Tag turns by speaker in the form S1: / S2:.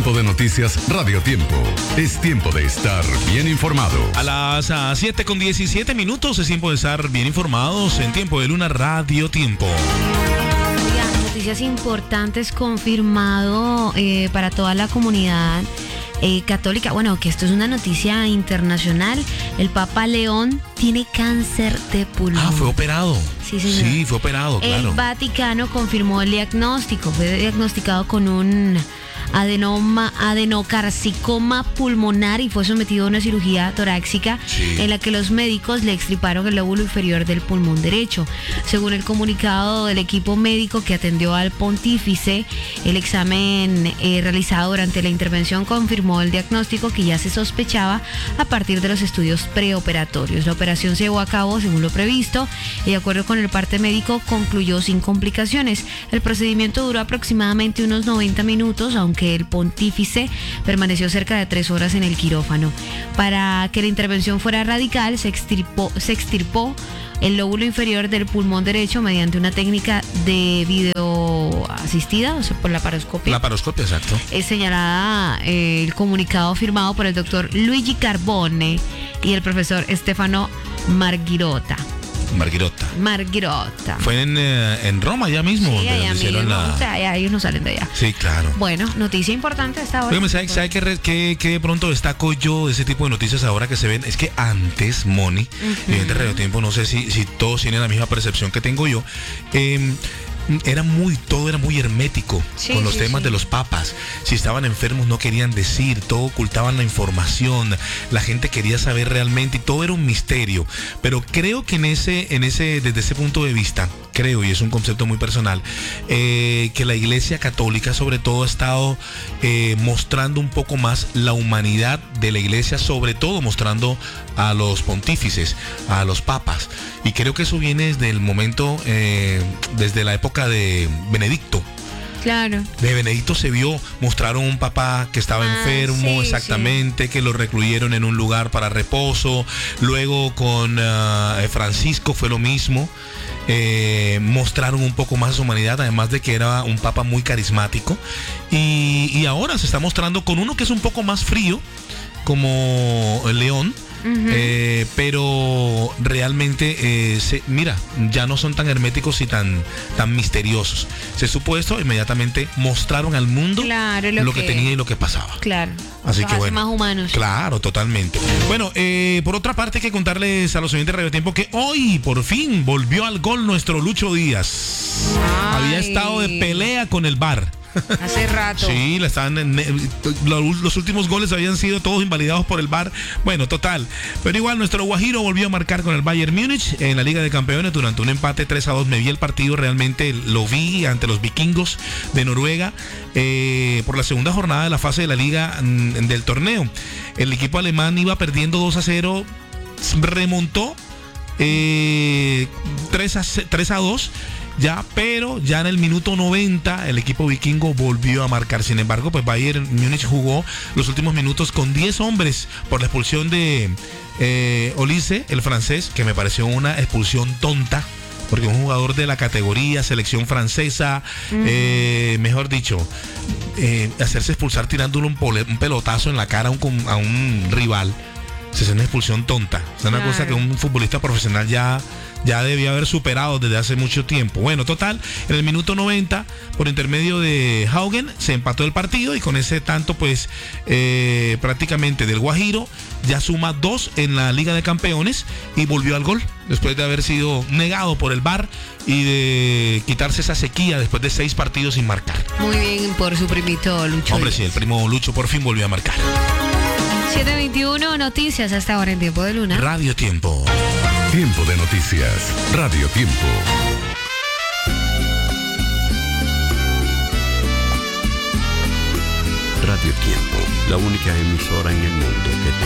S1: Tiempo de noticias Radio Tiempo. Es tiempo de estar bien informado.
S2: A las 7:17 es tiempo de estar bien informados en Tiempo de Luna Radio Tiempo.
S3: Noticias importantes confirmado para toda la comunidad católica. Bueno, que esto es una noticia internacional. El Papa León tiene cáncer de pulmón.
S2: Ah, fue operado.
S3: Sí, señor.
S2: Sí, fue operado, claro.
S3: El Vaticano confirmó el diagnóstico. Fue diagnosticado con un adenocarcinoma pulmonar y fue sometido a una cirugía torácica en la que los médicos le extirparon el lóbulo inferior del pulmón derecho. Según el comunicado del equipo médico que atendió al pontífice, el examen realizado durante la intervención confirmó el diagnóstico que ya se sospechaba a partir de los estudios preoperatorios. La operación se llevó a cabo según lo previsto y de acuerdo con el parte médico concluyó sin complicaciones. El procedimiento duró aproximadamente unos 90 minutos, aunque el pontífice permaneció cerca de 3 horas en el quirófano. Para que la intervención fuera radical, se extirpó el lóbulo inferior del pulmón derecho mediante una técnica de video asistida, o sea, por laparoscopia.
S2: Laparoscopia, exacto.
S3: Es señalada el comunicado firmado por el doctor Luigi Carbone y el profesor Stefano Marghirotta.
S2: Fue en Roma ya mismo.
S3: Sí, allá mismo. O sea, ellos no salen de allá.
S2: Sí, claro.
S3: Bueno, noticia importante esta hora.
S2: Oye, ¿sabe qué de pronto destaco yo de ese tipo de noticias ahora que se ven? Es que antes, Moni, en Radio Tiempo, no sé si todos tienen la misma percepción que tengo yo, todo era muy hermético con los temas de los papas. Si estaban enfermos no querían decir, todo ocultaban la información, la gente quería saber realmente y todo era un misterio. Pero creo que desde ese punto de vista, creo, y es un concepto muy personal, que la Iglesia Católica sobre todo ha estado mostrando un poco más la humanidad de la Iglesia, sobre todo mostrando a los pontífices, a los papas. Y creo que eso viene desde el momento, desde la época de Benedicto.
S3: Claro.
S2: De Benedicto mostraron un papá que estaba enfermo, exactamente, que lo recluyeron en un lugar para reposo. Luego con Francisco fue lo mismo. Mostraron un poco más su humanidad, además de que era un papa muy carismático. Y ahora se está mostrando con uno que es un poco más frío, como León. Pero realmente mira, ya no son tan herméticos y tan misteriosos. Se supo esto, inmediatamente mostraron al mundo lo que tenía y lo que pasaba.
S3: Claro.
S2: Así que bueno,
S3: más humanos.
S2: Claro, totalmente. Bueno, por otra parte hay que contarles a los oyentes de Radio Tiempo que hoy por fin volvió al gol nuestro Lucho Díaz. Había estado de pelea con el VAR.
S3: Hace rato.
S2: Sí, los últimos goles habían sido todos invalidados por el VAR. Bueno, total. Pero igual nuestro Guajiro volvió a marcar con el Bayern Múnich en la Liga de Campeones durante un empate 3-2. Me vi el partido, realmente lo vi ante los vikingos de Noruega por la segunda jornada de la fase de la Liga del torneo. El equipo alemán iba perdiendo 2-0, remontó 3-2. Pero ya en el minuto 90 el equipo vikingo volvió a marcar. Sin embargo, pues Bayern Múnich jugó los últimos minutos con 10 hombres por la expulsión de Olise, el francés, que me pareció una expulsión tonta, porque un jugador de la categoría, selección francesa, mejor dicho, hacerse expulsar tirándole un pelotazo en la cara a un rival, es una expulsión tonta. Es una cosa que un futbolista profesional ya debía haber superado desde hace mucho tiempo. Bueno, total, en el minuto 90, por intermedio de Haugen, se empató el partido y con ese tanto, pues, prácticamente del Guajiro, ya suma 2 en la Liga de Campeones y volvió al gol, después de haber sido negado por el VAR y de quitarse esa sequía después de 6 partidos sin marcar.
S3: Muy bien por su primito Lucho.
S2: Hombre, sí, el primo Lucho por fin volvió a marcar.
S3: 7:21, noticias hasta ahora en Tiempo de Luna.
S2: Radio Tiempo.
S1: Tiempo de noticias. Radio Tiempo.
S4: Radio Tiempo, la única emisora en el mundo que te